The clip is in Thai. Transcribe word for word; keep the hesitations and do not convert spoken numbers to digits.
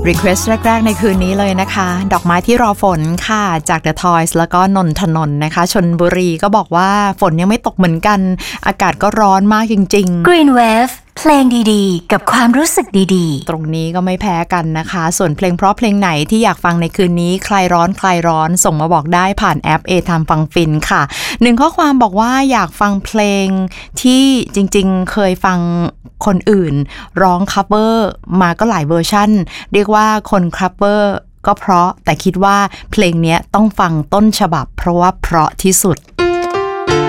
Request แรกๆในคืนนี้เลยนะคะดอกไม้ที่รอฝนค่ะจาก The Toys แล้วก็นนทนนท์นะคะชลบุรีก็บอกว่าฝนยังไม่ตกเหมือนกันอากาศก็ร้อนมากจริงๆ Green Wave เพลงดีๆกับความรู้สึกดีๆตรงนี้ก็ไม่แพ้กันนะคะส่วนเพลงเพราะเพลงไหนที่อยากฟังในคืนนี้คลายร้อนคลายร้อนส่งมาบอกได้ผ่านแอป A Time ฟังฟินค่ะหนึ่งข้อความบอกว่าอยากฟังเพลงที่จริงๆเคยฟังคนอื่นร้องคัฟเวอร์มาก็หลายเวอร์ชั่นเรียกว่าคนคัฟเวอร์ก็เพราะแต่คิดว่าเพลงนี้ต้องฟังต้นฉบับเพราะว่าเพราะที่สุด